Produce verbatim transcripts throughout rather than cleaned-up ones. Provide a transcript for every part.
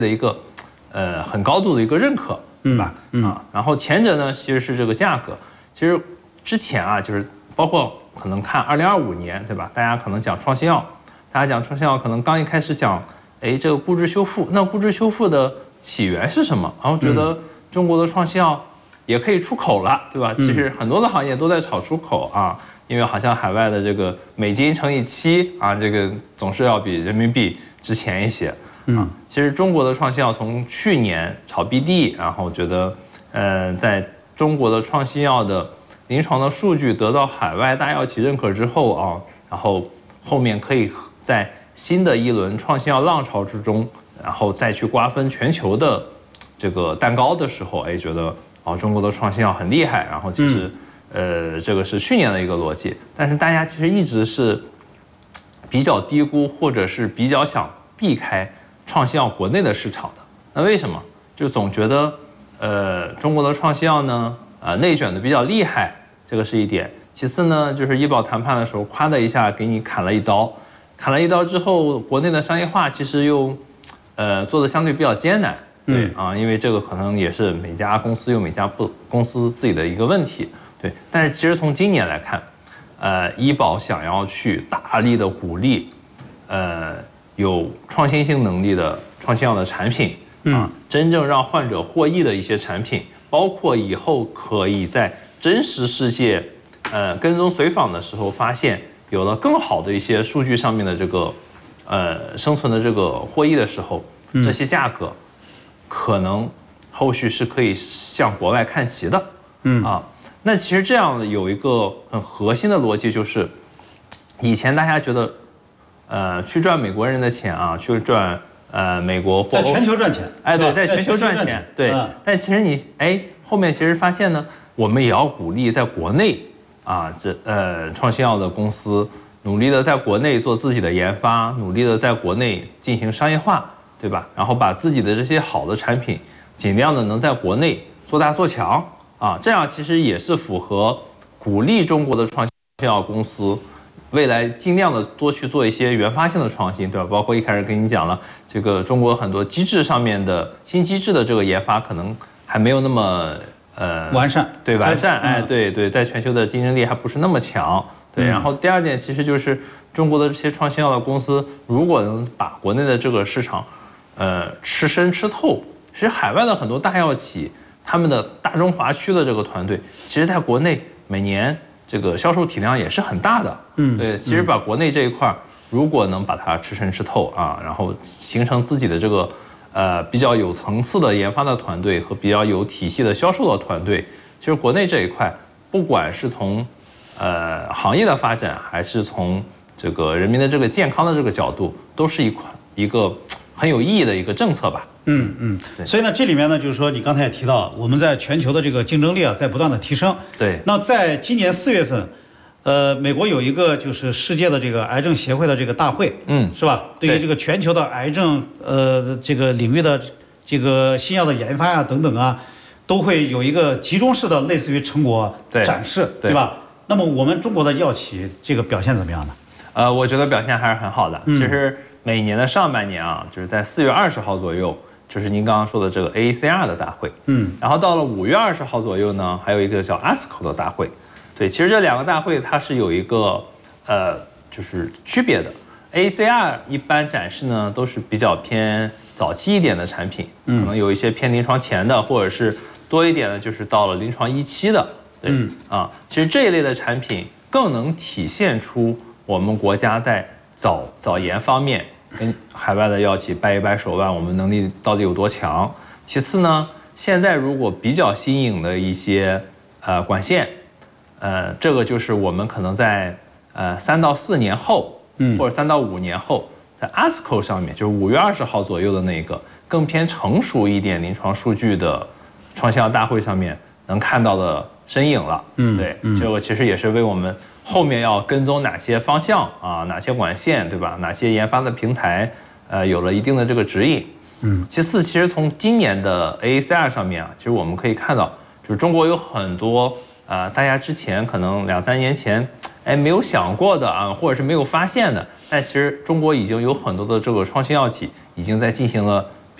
的一个呃很高度的一个认可，对吧？嗯啊，然后前者呢其实是这个价格，其实之前啊就是包括可能看二零二五年，对吧？大家可能讲创新药，大家讲创新药可能刚一开始讲，哎这个估值修复，那估值修复的起源是什么？然后觉得中国的创新药也可以出口了，对吧？其实很多的行业都在炒出口啊。因为好像海外的这个美金乘以七啊，这个总是要比人民币值钱一些。嗯，其实中国的创新药从去年炒 B D， 然后觉得，呃，在中国的创新药的临床的数据得到海外大药企认可之后啊，然后后面可以在新的一轮创新药浪潮之中，然后再去瓜分全球的这个蛋糕的时候，哎，觉得哦，中国的创新药很厉害，然后其实。嗯呃，这个是去年的一个逻辑，但是大家其实一直是比较低估或者是比较想避开创新药国内的市场的。那为什么？就总觉得，呃，中国的创新药呢，呃，内卷的比较厉害，这个是一点。其次呢，就是医保谈判的时候，咵的一下给你砍了一刀，砍了一刀之后，国内的商业化其实又，呃，做的相对比较艰难。对啊，因为这个可能也是每家公司有每家不公司自己的一个问题。对，但是其实从今年来看，呃，医保想要去大力的鼓励，呃，有创新性能力的创新药的产品啊，真正让患者获益的一些产品，包括以后可以在真实世界，呃，跟踪随访的时候发现有了更好的一些数据上面的这个，呃，生存的这个获益的时候，这些价格可能后续是可以向国外看齐的，嗯啊。那其实这样有一个很核心的逻辑，就是以前大家觉得，呃，去赚美国人的钱啊，去赚呃美国或在全球赚钱， 哎，对，在全球赚钱，对。嗯、但其实你哎后面其实发现呢，我们也要鼓励在国内啊，这呃创新药的公司努力的在国内做自己的研发，努力的在国内进行商业化，对吧？然后把自己的这些好的产品，尽量的能在国内做大做强。啊，这样其实也是符合鼓励中国的创新药公司未来尽量的多去做一些原发性的创新，对吧？包括一开始跟你讲了，这个中国很多机制上面的新机制的这个研发可能还没有那么呃完善， 对完善，哎，对对，在全球的竞争力还不是那么强，对。然后第二点其实就是中国的这些创新药的公司，如果能把国内的这个市场，呃，吃深吃透，其实海外的很多大药企。他们的大中华区的这个团队，其实在国内每年这个销售体量也是很大的，嗯，对，其实把国内这一块，如果能把它吃深吃透啊，然后形成自己的这个呃比较有层次的研发的团队和比较有体系的销售的团队，其实国内这一块，不管是从呃行业的发展，还是从这个人民的这个健康的这个角度，都是一款一个很有意义的一个政策吧。 嗯嗯，所以呢，这里面呢，就是说，你刚才也提到，我们在全球的这个竞争力啊，在不断的提升。 对。 那在今年四月份，呃，美国有一个就是世界的这个癌症协会的这个大会，嗯，是吧？对于这个全球的癌症呃这个领域的这个新药的研发啊等等啊，都会有一个集中式的类似于成果展示， 对, 对吧？那么我们中国的药企这个表现怎么样呢？ 呃，我觉得表现还是很好的。嗯、其实每年的上半年啊，就是在四月二十号左右。就是您刚刚说的这个 A A C R 的大会，嗯，然后到了五月二十号左右呢，还有一个叫 A S C O 的大会，对，其实这两个大会它是有一个呃就是区别的。A A C R 一般展示呢都是比较偏早期一点的产品，可能有一些偏临床前的，或者是多一点的就是到了临床一期的，对，嗯啊，其实这一类的产品更能体现出我们国家在早早研方面。跟海外的药企掰一掰手腕，我们能力到底有多强？其次呢，现在如果比较新颖的一些呃管线，呃，这个就是我们可能在呃三到四年后，嗯，或者三到五年后，在 A S C O 上面，就是五月二十号左右的那个更偏成熟一点临床数据的创新药大会上面能看到的身影了。嗯，对，这个其实也是为我们。后面要跟踪哪些方向啊？哪些管线，对吧？哪些研发的平台，呃，有了一定的这个指引。嗯。其次，其实从今年的 A A C R 上面啊，其实我们可以看到，就是中国有很多呃，大家之前可能两三年前，哎，没有想过的啊，或者是没有发现的，但其实中国已经有很多的这个创新药企已经在进行了比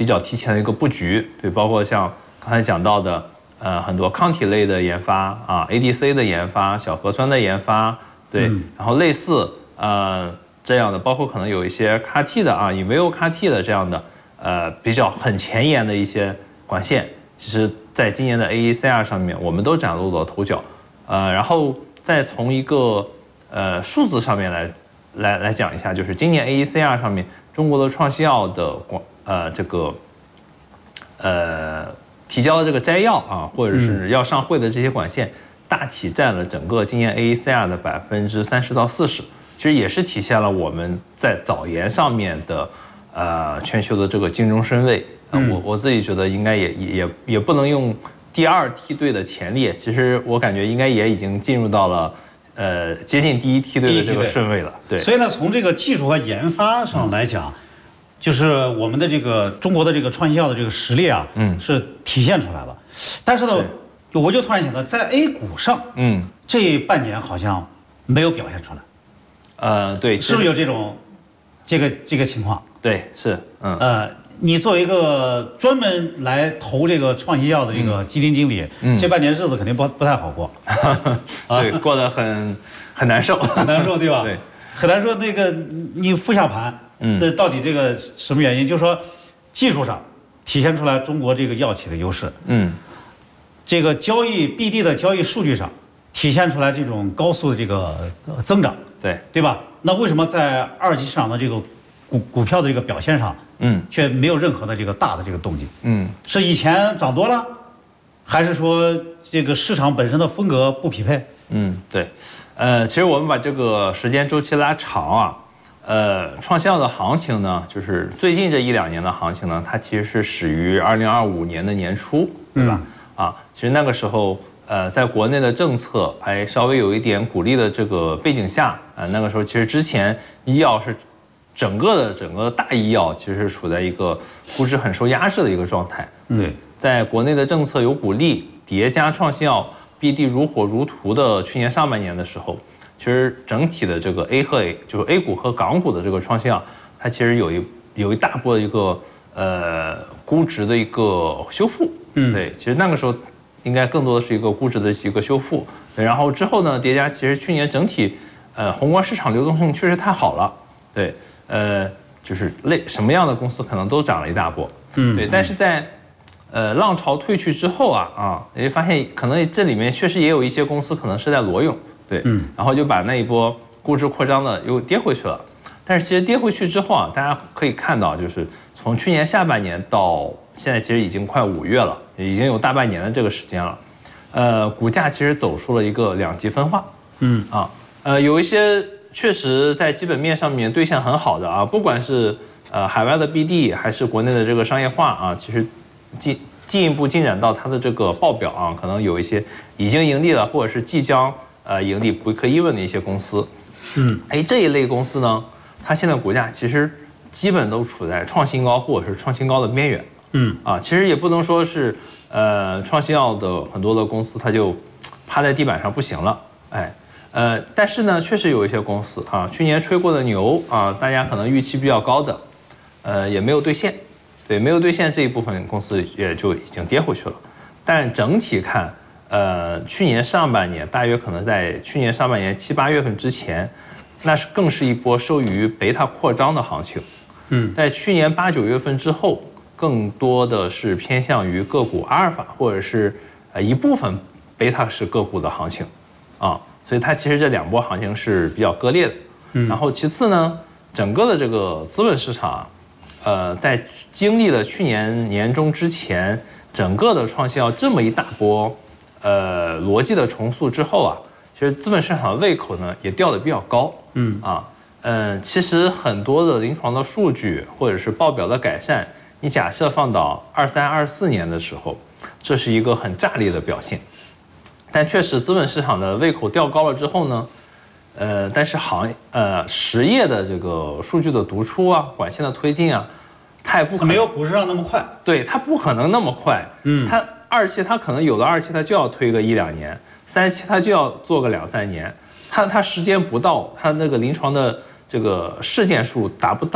比较提前的一个布局，对，包括像刚才讲到的，呃，很多抗体类的研发啊 ，A D C 的研发，小核酸的研发，对，嗯、然后类似呃这样的，包括可能有一些 C A R T 的啊 ，in vivo C A R T 的这样的，呃，比较很前沿的一些管线，其实在今年的 A E C R 上面，我们都崭露了头角，呃，然后再从一个呃数字上面来来来讲一下，就是今年 A E C R 上面。中国的创新药的广呃这个呃提交的这个摘要啊，或者是要上会的这些管线，嗯、大体占了整个今年 A E C R 的百分之三十到四十，其实也是体现了我们在早研上面的呃全球的这个竞争身位。呃、嗯，我我自己觉得应该也也也不能用第二梯队的前列，其实我感觉应该也已经进入到了。呃，接近第一梯队的这个顺位了，对。 所以呢，从这个技术和研发上来讲，嗯、就是我们的这个中国的这个创新药的这个实力啊，嗯，是体现出来了。但是呢，我就突然想到，在 A 股上，嗯，这半年好像没有表现出来。 呃，对， 是不是有这种这个这个情况？ 对，是，嗯， 呃，你作为一个专门来投这个创新药的这个基金经理，嗯，这半年日子肯定不不太好过， 对，过得很很难受， 很难受，对吧？ 对， 很难说那个你复下盘，嗯，这到底这个什么原因？就是说技术上体现出来中国这个药企的优势，嗯，这个交易 B D 的交易数据上体现出来这种高速的这个增长， 对， 对吧？那为什么在二级市场的这个股股票的这个表现上？嗯，却没有任何的这个大的这个动静。嗯，是以前涨多了，还是说这个市场本身的风格不匹配？ 嗯，对，呃，其实我们把这个时间周期拉长啊，呃，创新药的行情呢，就是最近这一两年的行情呢，它其实是始于二零二五年的年初，对吧？嗯、啊，其实那个时候，呃，在国内的政策还稍微有一点鼓励的这个背景下，呃，那个时候其实之前医药是。整个的整个大医药其实是处在一个估值很受压制的一个状态。对，在国内的政策有鼓励，叠加创新药 B D 如火如荼的去年上半年的时候，其实整体的这个 A 和 A 就是 A 股和港股的这个创新药，它其实有一有一大波的一个呃估值的一个修复。嗯，对，其实那个时候应该更多的是一个估值的一个修复。对，然后之后呢，叠加其实去年整体呃宏观市场流动性确实太好了。对。呃，就是类什么样的公司可能都涨了一大波，嗯，对，但是在呃浪潮退去之后啊啊，也发现可能这里面确实也有一些公司可能是在裸泳，对，嗯，然后就把那一波估值扩张的又跌回去了。但是其实跌回去之后啊，大家可以看到，就是从去年下半年到现在，其实已经快五月了，已经有大半年的这个时间了，呃，股价其实走出了一个两极分化，嗯啊，呃，有一些。确实在基本面上面兑现很好的啊，不管是呃海外的 B D 还是国内的这个商业化啊，其实进进一步进展到它的这个报表啊，可能有一些已经盈利了，或者是即将呃盈利不可疑问的一些公司。嗯，哎，这一类公司呢，它现在股价其实基本都处在创新高或者是创新高的边缘。嗯，啊，其实也不能说是呃创新药的很多的公司它就趴在地板上不行了，哎。呃，但是呢，确实有一些公司啊，去年吹过的牛啊，大家可能预期比较高的，呃，也没有兑现，对，没有兑现这一部分公司也就已经跌回去了。但整体看，呃，去年上半年大约可能在去年上半年七八月份之前，那是更是一波受益于贝塔扩张的行情。嗯，在去年八九月份之后，更多的是偏向于个股阿尔法或者是呃一部分贝塔式个股的行情，啊。所以它其实这两波行情是比较割裂的，嗯，然后其次呢，整个的这个资本市场，呃，在经历了去年年中之前整个的创新药这么一大波，呃，逻辑的重塑之后啊，其实资本市场的胃口呢也掉得比较高，嗯啊，嗯、呃，其实很多的临床的数据或者是报表的改善，你假设放到二三二四年的时候，这是一个很炸裂的表现。但确实，资本市场的胃口调高了之后呢，呃，但是行呃实业的这个数据的读出啊，管线的推进啊，它也不可能没有股市上那么快。 对，它不可能那么快。嗯，它二期它可能有的二期它就要推个一两年，三期它就要做个两三年，它它时间不到，它那个临床的这个事件数达不到，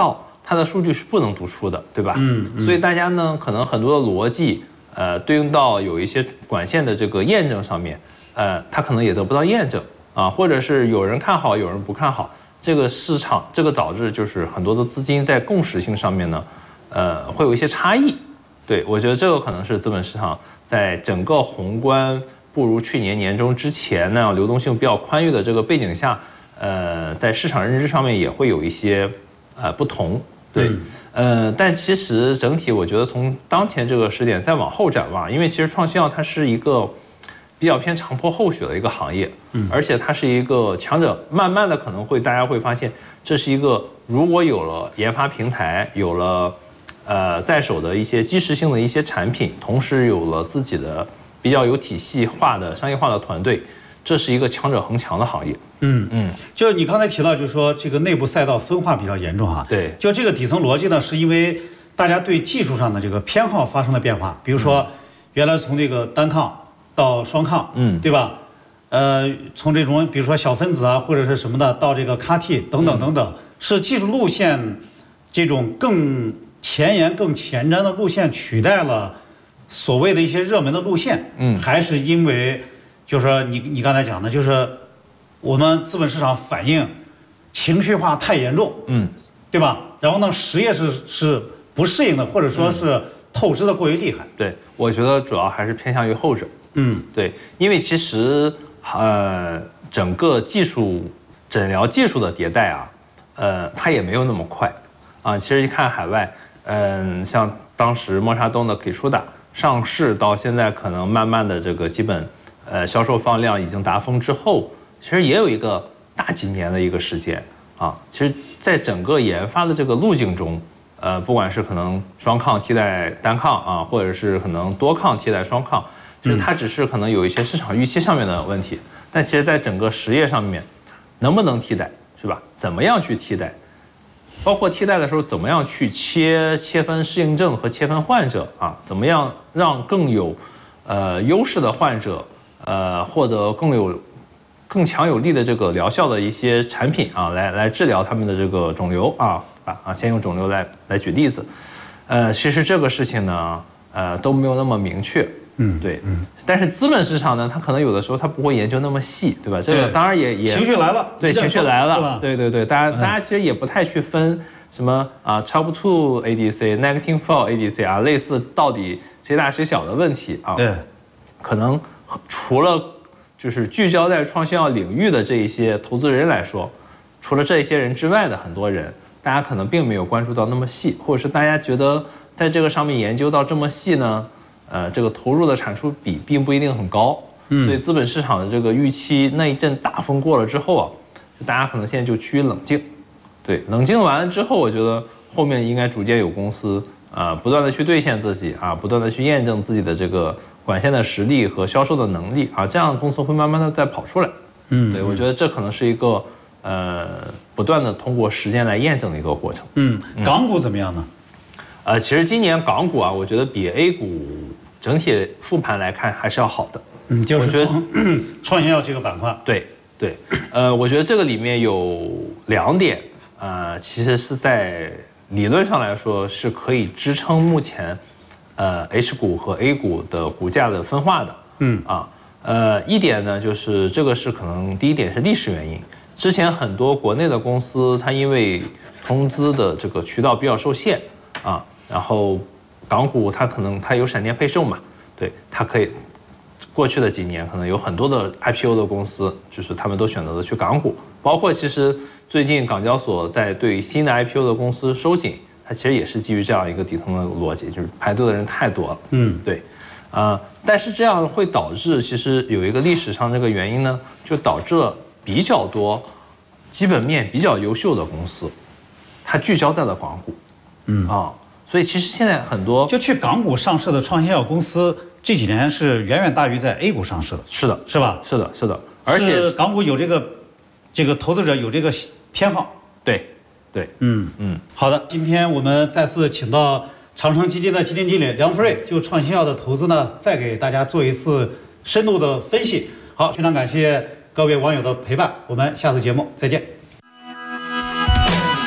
它的数据是不能读出的，对吧？ 嗯，嗯所以大家呢，可能很多的逻辑，呃，对应到有一些管线的这个验证上面，呃，它可能也得不到验证啊，或者是有人看好，有人不看好，这个市场，这个导致就是很多的资金在共识性上面呢，呃，会有一些差异。对，我觉得这个可能是资本市场在整个宏观不如去年年中之前那样流动性比较宽裕的这个背景下，呃，在市场认知上面也会有一些呃不同。对，呃，但其实整体我觉得从当前这个时点再往后展望，因为其实创新药它是一个比较偏长坡厚雪的一个行业，嗯，而且它是一个强者，慢慢的可能会大家会发现，这是一个如果有了研发平台，有了呃在手的一些基石性的一些产品，同时有了自己的比较有体系化的商业化的团队，这是一个强者恒强的行业。 嗯嗯，就是你刚才提到，就是说这个内部赛道分化比较严重哈。 对， 就这个底层逻辑呢，是因为大家对技术上的这个偏好发生了变化。比如说，原来从这个单抗到双抗，嗯，对吧？呃，从这种比如说小分子啊或者是什么的，到这个 C A R T 等等等等，嗯、是技术路线这种更前沿、更前瞻的路线取代了所谓的一些热门的路线，嗯，还是因为就是说你你刚才讲的，就是我们资本市场反应情绪化太严重，嗯，对吧？然后呢，实业是是不适应的，或者说是透支的过于厉害。 对，我觉得主要还是偏向于后者。嗯，对，因为其实呃，整个技术诊疗技术的迭代啊，呃，它也没有那么快啊。其实一看海外，嗯、呃，像当时默沙东的 Keytruda 上市到现在，可能慢慢的这个基本呃销售放量已经达峰之后，其实也有一个大几年的一个时间啊。其实，在整个研发的这个路径中，呃，不管是可能双抗替代单抗啊，或者是可能多抗替代双抗。就是它只是可能有一些市场预期上面的问题，但其实在整个实业上面，能不能替代，是吧？怎么样去替代？包括替代的时候，怎么样去切切分适应症和切分患者啊？怎么样让更有呃优势的患者呃获得更有更强有力的这个疗效的一些产品啊，来来治疗他们的这个肿瘤啊啊啊！先用肿瘤来来举例子，呃，其实这个事情呢，呃都没有那么明确。嗯，对，嗯，但是资本市场呢，它可能有的时候它不会研究那么细，对吧？这个当然也也情绪来了， 对，情绪来了，对对对，大家、嗯、大家其实也不太去分什么啊 ，T R P two A D C、Nectin four A D C 啊，类似到底谁大谁小的问题啊， 对， 可能除了就是聚焦在创新药领域的这一些投资人来说，除了这一些人之外的很多人，大家可能并没有关注到那么细，或者是大家觉得在这个上面研究到这么细呢？呃，这个投入的产出比并不一定很高，嗯，所以资本市场的这个预期那一阵大风过了之后啊，大家可能现在就趋于冷静，对，冷静完了之后，我觉得后面应该逐渐有公司啊、呃，不断的去兑现自己啊，不断的去验证自己的这个管线的实力和销售的能力啊，这样公司会慢慢的再跑出来，嗯，对，我觉得这可能是一个呃不断的通过时间来验证的一个过程。 嗯，港股怎么样呢？ 呃，其实今年港股啊，我觉得比 A 股整体复盘来看还是要好的。 嗯，就是创创新药这个板块。 对对，呃，我觉得这个里面有两点，呃，其实是在理论上来说是可以支撑目前，呃 H 股和 A 股的股价的分化的。嗯啊，呃，一点呢就是这个是可能第一点是历史原因，之前很多国内的公司它因为通资的这个渠道比较受限啊。然后，港股它可能它有闪电配售嘛，对，它可以，过去的几年可能有很多的 I P O 的公司，就是他们都选择了去港股，包括其实最近港交所在对新的 I P O 的公司收紧，它其实也是基于这样一个底层的逻辑，就是排队的人太多了，嗯，对，啊、呃，但是这样会导致其实有一个历史上这个原因呢，就导致了比较多基本面比较优秀的公司，它聚焦在了港股，嗯啊。所以其实现在很多就去港股上市的创新药公司，这几年是远远大于在 A 股上市的。 是的， 是吧？ 是的，是的。而且港股有这个，这个投资者有这个偏好。 对，对， 嗯嗯。好的，今天我们再次请到长城基金的基金经理梁福瑞，就创新药的投资呢，再给大家做一次深度的分析。好，非常感谢各位网友的陪伴，我们下次节目再见。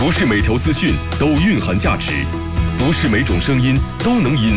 不是每条资讯都蕴含价值，不是每种声音都能引